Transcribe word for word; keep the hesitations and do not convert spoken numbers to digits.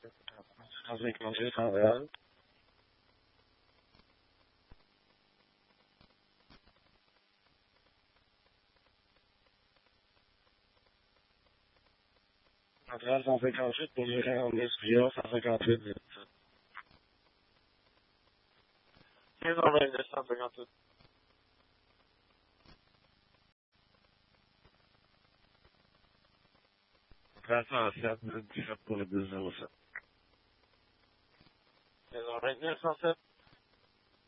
Avec manger, Montréal. Montréal cent cinquante-huit pour gérer en Esquire cent cinquante-huit. quinze heures vingt-neuf cent cinquante-huit. Montréal cent sept, dix-sept pour le deux zéro sept. quinze heures vingt-neuf cent sept.